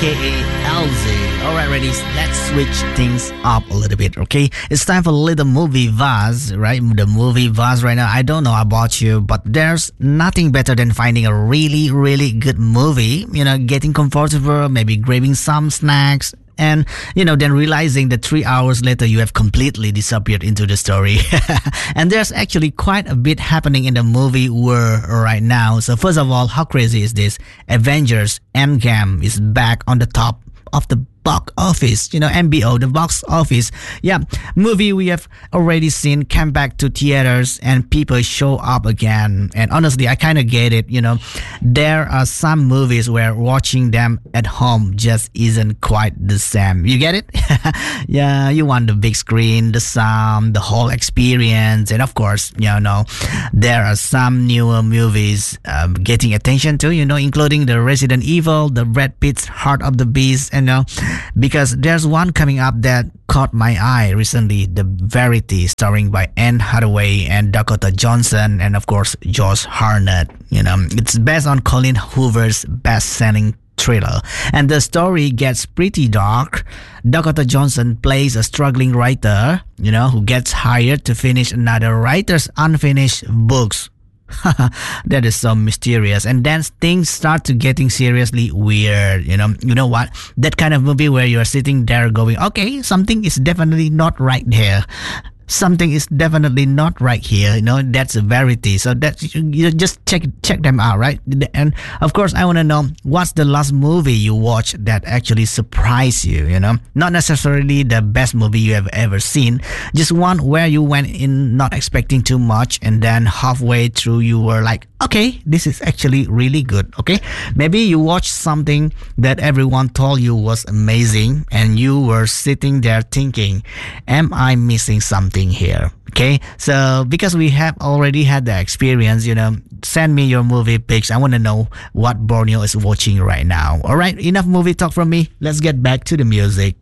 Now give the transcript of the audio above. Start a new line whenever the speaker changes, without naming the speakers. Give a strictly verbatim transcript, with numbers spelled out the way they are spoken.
aka L Z. Alright, ladies, let's switch things up a little bit, okay? It's time for a little movie vaz, right? The movie vaz right now. I don't know about you, but there's nothing better than finding a really, really good movie, you know, getting comfortable, maybe grabbing some snacks, and, you know, then realizing that three hours later you have completely disappeared into the story. And there's actually quite a bit happening in the movie world right now. So first of all, how crazy is this? Avengers Endgame is back on the top of the box office, you know, M B O, the box office. Yeah, movie we have already seen came back to theaters and people show up again. And honestly, I kind of get it, you know. There are some movies where watching them at home just isn't quite the same. You get it? Yeah, you want the big screen, the sound, the whole experience. And of course, you know, there are some newer movies um, getting attention too, you know, including the Resident Evil, the Brad Pitt's Heart of the Beast, you know, because there's one coming up that caught my eye recently, The Verity, starring by Anne Hathaway and Dakota Johnson, and of course Josh Hartnett. You know, it's based on Colin Hoover's best-selling thriller, and the story gets pretty dark. Dakota Johnson plays a struggling writer, you know, who gets hired to finish another writer's unfinished books. That is so mysterious, and then things start to getting seriously weird. You know, you know what? That kind of movie where you're sitting there going, "Okay, something is definitely not right here. Something is definitely not right here." You know, that's a Verity. So that you just check check them out, right? And of course, I want to know what's the last movie you watched that actually surprised you. You know, not necessarily the best movie you have ever seen, just one where you went in not expecting too much, and then halfway through you were like, "Okay, this is actually really good." Okay, maybe you watched something that everyone told you was amazing, and you were sitting there thinking, "Am I missing something here?" Okay, so because we have already had the experience, you know, send me your movie pics. I want to know what Borneo is watching right now. All right, enough movie talk from me. Let's get back to the music.